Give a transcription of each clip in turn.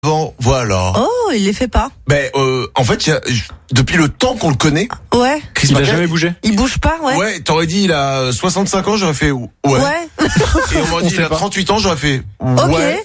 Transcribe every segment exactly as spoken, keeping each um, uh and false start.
Bon, voilà. Oh, il les fait pas. Ben, euh, en fait, y a, depuis le temps qu'on le connaît, Ouais. Chris Il a Marker, jamais bougé. Il bouge pas, ouais. Ouais, t'aurais dit il a soixante-cinq ans, j'aurais fait ouais. Ouais. Et on m'aurait dit On il sait a pas. trente-huit ans, j'aurais fait Ok. ouais.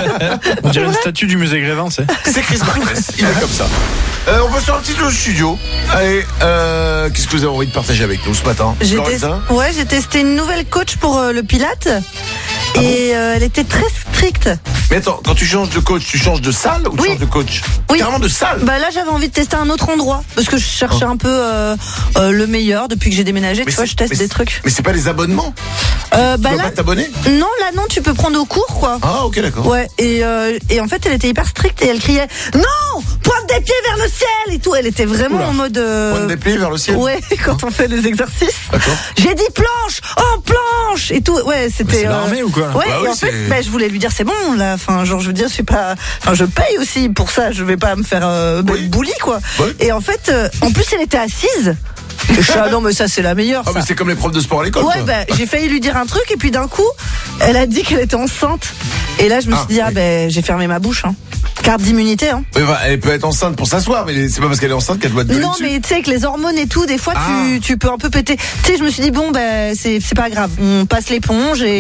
On dirait une statue du musée Grévin, tu sais. C'est Chris Marquez, il est comme ça. Euh, on va faire un petit tour au studio. Allez, euh, qu'est-ce que vous avez envie de partager avec nous ce matin, J'ai Lorenza? testé, ouais, j'ai testé une nouvelle coach pour euh, le Pilate. Ah et euh, elle était très stricte. Mais attends, quand tu changes de coach, tu changes de salle ou tu Oui. changes de coach? Oui. Carrément de salle. Bah là, j'avais envie de tester un autre endroit parce que je cherchais un peu euh, euh, le meilleur depuis que j'ai déménagé. Mais tu vois, c'est- je teste mais des c'est- trucs. Mais c'est pas les abonnements. Euh, bah Tu peux là, pas t'abonner? non, là non, tu peux prendre au cours, quoi. Ah, ok, d'accord. Ouais, et, euh, et en fait, elle était hyper stricte et elle criait non, pointe des pieds vers le ciel et tout. Elle était vraiment Oula. en mode. euh, Pointe des pieds vers le ciel. Ouais, quand on fait les exercices. D'accord. J'ai dit planche, en planche et tout. Ouais, c'était. C'est l'armée ou quoi, là Ouais, Bah et oui, en fait, c'est- bah, je voulais lui dire c'est bon là. Enfin, genre je veux dire, je suis pas. Enfin, je paye aussi pour ça. Je vais pas me faire euh, Oui. bully quoi. Ouais. Et en fait, euh, en plus, elle était assise. Et je suis, ah non, mais ça c'est la meilleure. Ah, ça. mais c'est comme les profs de sport à l'école. Ouais, quoi. bah, j'ai failli lui dire un truc et puis d'un coup, elle a dit qu'elle était enceinte. Et là, je me Ah, suis dit, ah oui. ben, j'ai fermé ma bouche. Hein. Carte d'immunité. Hein. Oui, bah, elle peut être enceinte pour s'asseoir, mais c'est pas parce qu'elle est enceinte qu'elle doit te gueuler Non, dessus. mais tu sais, avec les hormones et tout, des fois, Ah. tu, tu peux un peu péter. Tu sais, je me suis dit, bon, ben, c'est, c'est pas grave. On passe l'éponge et,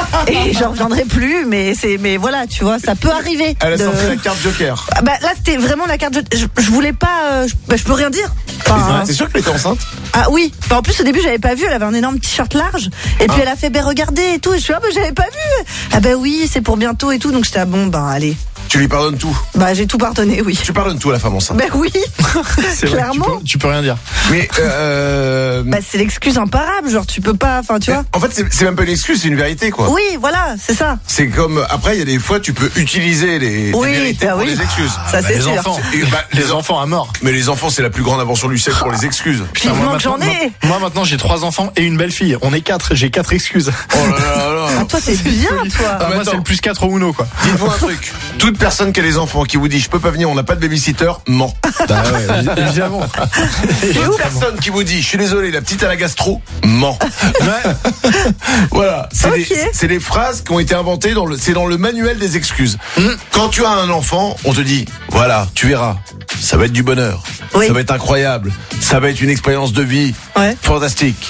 et j'en reviendrai plus. Mais c'est, mais voilà, tu vois, ça peut arriver. Elle a de- sorti la carte Joker. Ah, bah, là, c'était vraiment la carte. Je, je voulais pas. euh, je, bah, je peux rien dire. Enfin, C'est sûr qu'elle était enceinte? ah oui. Bah, en plus, au début, j'avais pas vu. Elle avait un énorme t-shirt large. Et puis, Ah. elle a fait, ben, regardez et tout. Et je suis, ah, ben, j'avais pas vu. Ah, ben oui, c'est pour bientôt et tout. Donc, j'étais, ah, bon, ben, allez. Tu lui pardonnes tout. Bah, j'ai tout pardonné, oui. Tu pardonnes tout à la femme enceinte. Ben oui. C'est vrai que tu Clairement. peux, tu peux rien dire. Mais euh, Bah, c'est l'excuse imparable. Genre, tu peux pas. Enfin, tu mais vois. en fait, c'est c'est même pas une excuse, c'est une vérité, quoi. Oui, voilà, c'est ça. C'est comme après, il y a des fois, tu peux utiliser les, Oui, les vérités ah pour oui. les excuses. Ça, Bah, c'est les sûr. enfants. Et bah, Les les en- enfants à mort. Mais les enfants, c'est la plus grande invention du siècle pour les excuses. Vivement Enfin, moi, que j'en maintenant- ai. Moi maintenant j'ai trois enfants et une belle fille. On est quatre, j'ai quatre excuses. Oh là là là. Ah, toi, c'est bien, toi. Ah, mais moi attends. c'est le plus quatre au Uno quoi. Dites-moi un truc. Toute personne qui a les enfants qui vous dit je peux pas venir, on n'a pas de babysitter, ment. Bah ouais, évidemment. Toute personne qui vous dit je suis désolé, la petite à la gastro, ment. Ouais. Voilà, c'est Ok. des, c'est des phrases qui ont été inventées dans le, c'est dans le manuel des excuses. Quand tu as un enfant, on te dit, voilà, tu verras, ça va être du bonheur, Oui. ça va être incroyable, ça va être une expérience de vie Ouais. fantastique.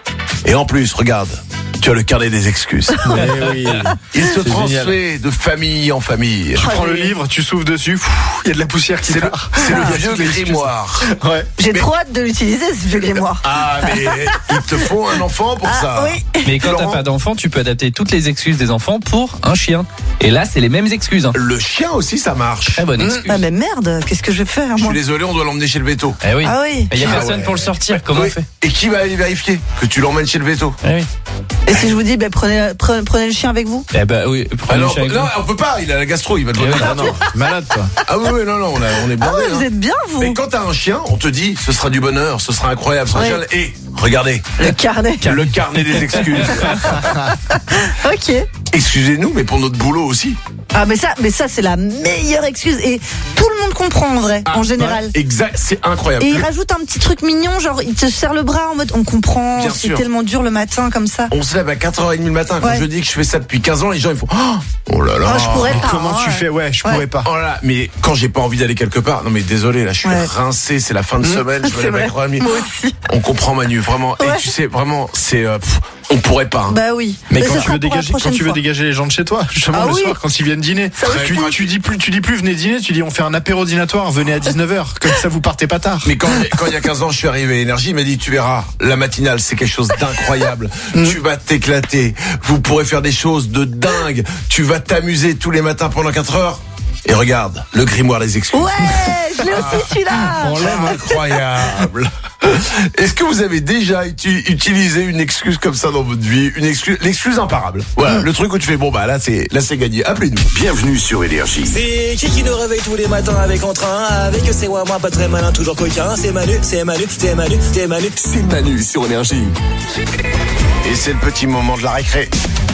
Et en plus, regarde, tu as le carnet des excuses. Mais oui. Il se C'est transmet de famille en famille. Tu prends le mais- livre, tu souffles dessus, pff, il y a de la poussière qui C'est le, part. c'est le Il y a vieux toutes les excuses. grimoire. Ouais. J'ai Mais- trop hâte de l'utiliser, ce vieux grimoire. Ah, mais il te faut un enfant pour Ah, ça. oui. Mais quand t'as Florent, pas d'enfant, tu peux adapter toutes les excuses des enfants pour un chien. Et là, c'est les mêmes excuses. Hein. le chien aussi, ça marche. Très bonne excuse. Ah, mais merde, qu'est-ce que je vais faire, Je moi? suis désolé, on doit l'emmener chez le veto. Eh oui. Ah oui. Il y a Ah personne ouais. pour le sortir. Comment Oui. on fait? Et qui va aller vérifier que tu l'emmènes chez le veto? Eh oui. Et si je vous dis, ben, prenez, prenez, prenez le chien avec vous? Eh ben oui. Prenez le Alors, chien avec non, vous. on peut pas, il a la gastro, il va te Eh oui, voir. ah non. Malade toi. Ah oui, oui, non, non, on, a- on est Ah blindés, ouais, vous hein. êtes bien, vous. Mais quand t'as un chien, on te dit, ce sera du bonheur, ce sera incroyable, ce sera Ouais. génial. Et regardez, Le carnet. le carnet des excuses. Ok. Excusez-nous, mais pour notre boulot aussi. Ah, mais ça, mais ça, c'est la meilleure excuse. Et tout le monde comprend, en vrai, en général. Ouais, exact, c'est incroyable. Et il Le- rajoute un petit truc mignon, genre, il te serre le bras en mode, on comprend, Bien c'est sûr. tellement dur le matin, comme ça. On se lève à quatre heures trente le matin. Quand Ouais. je dis que je fais ça depuis quinze ans, les gens ils font oh, oh là là. Ah, je pourrais pas. Comment hein, tu ouais. fais? Ouais, je Ouais. pourrais pas. Oh là là, mais quand j'ai pas envie d'aller quelque part, non mais désolé, là je suis Ouais. rincé, c'est la fin de semaine, je me C'est lève vrai. avec Rami. Moi aussi. On comprend Manu, vraiment. Ouais. Et tu sais, vraiment, c'est, euh, pff, on pourrait pas. hein. Bah oui. Mais ce quand tu sera veux pour la dégager, quand prochaine tu veux fois. dégager les gens de chez toi, justement Ah le oui. soir quand ils viennent dîner, Ça tu, aussi. tu dis plus, tu dis plus venez dîner, tu dis on fait un apéro dînatoire, venez à dix-neuf heures, comme ça vous partez pas tard. Mais quand, quand il y a quinze ans, je suis arrivé à Énergie, il m'a dit, tu verras, la matinale, c'est quelque chose d'incroyable. Tu vas t'éclater. Vous pourrez faire des choses de dingue. Tu vas t'amuser tous les matins pendant quatre heures. Et regarde, le grimoire des excuses. Ouais, je l'ai aussi celui-là. On l'aime incroyable. Est-ce que vous avez déjà uti- utilisé une excuse comme ça dans votre vie, une excuse, l'excuse imparable. Voilà, le truc où tu fais bon bah là c'est là c'est gagné. Appelez-nous. Bienvenue sur Énergie. C'est qui qui nous réveille tous les matins avec entrain, avec c'est moi, moi pas très malin, toujours coquin. C'est Manu, c'est Manu, c'est Manu, c'est Manu. C'est Manu sur Énergie. Et c'est le petit moment de la récré.